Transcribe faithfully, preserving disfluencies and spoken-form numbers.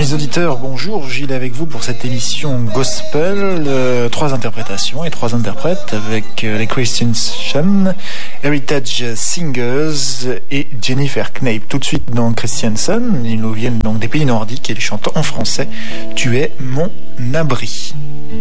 Amis auditeurs, bonjour, Gilles avec vous pour cette émission Gospel, euh, trois interprétations et trois interprètes avec euh, les Christiansen, Heritage Singers et Jennifer Knape. Tout de suite dans Christiansen, ils nous viennent donc des pays nordiques et ils chantent en français « Tu es mon abri ».